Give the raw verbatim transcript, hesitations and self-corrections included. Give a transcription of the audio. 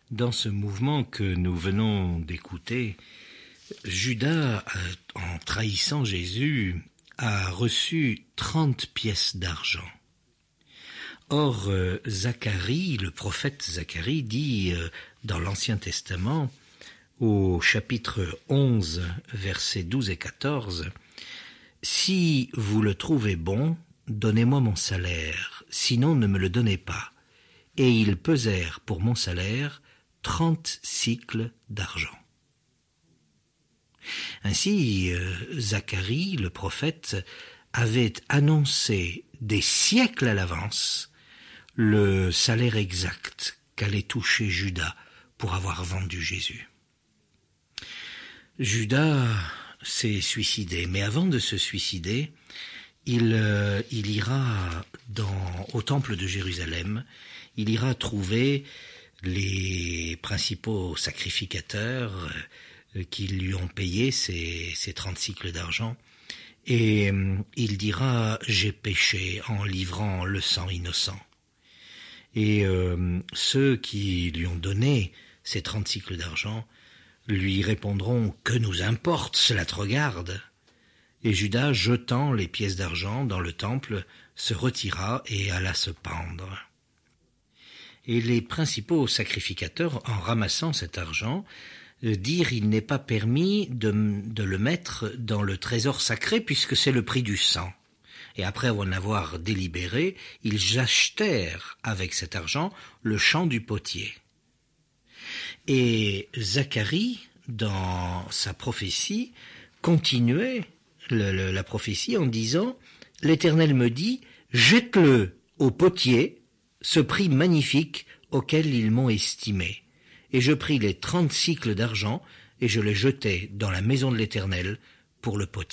Dans ce mouvement que nous venons d'écouter, Judas, en trahissant Jésus, a reçu trente pièces d'argent. Or, Zacharie, le prophète Zacharie, dit dans l'Ancien Testament, au chapitre onze, versets douze et quatorze, « Si vous le trouvez bon, donnez-moi mon salaire, sinon ne me le donnez pas. » Et ils pesèrent pour mon salaire trente cycles d'argent. Ainsi, Zacharie, le prophète, avait annoncé des siècles à l'avance le salaire exact qu'allait toucher Judas pour avoir vendu Jésus. Judas s'est suicidé, mais avant de se suicider, il, euh, il ira dans, au temple de Jérusalem, il ira trouver les principaux sacrificateurs euh, qui lui ont payé ces, ces trente cycles d'argent, et euh, il dira « j'ai péché en livrant le sang innocent ». Et euh, ceux qui lui ont donné ces trente cycles d'argent lui répondront « que nous importe, cela te regarde ?» Et Judas, jetant les pièces d'argent dans le temple, se retira et alla se pendre. Et les principaux sacrificateurs, en ramassant cet argent, dirent « il n'est pas permis de, de le mettre dans le trésor sacré puisque c'est le prix du sang ». Et après en avoir délibéré, ils achetèrent avec cet argent le champ du potier. Et Zacharie, dans sa prophétie, continuait le, le, la prophétie en disant « L'Éternel me dit, jette-le au potier, ce prix magnifique auquel ils m'ont estimé. Et je pris les trente cycles d'argent et je les jetai dans la maison de l'Éternel pour le potier. »